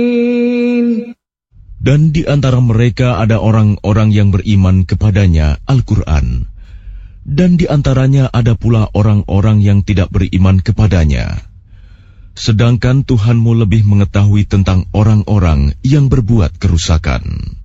Dan di antara mereka ada orang-orang yang beriman kepadanya, Al-Quran. Dan di antaranya ada pula orang-orang yang tidak beriman kepadanya. Sedangkan Tuhanmu lebih mengetahui tentang orang-orang yang berbuat kerusakan.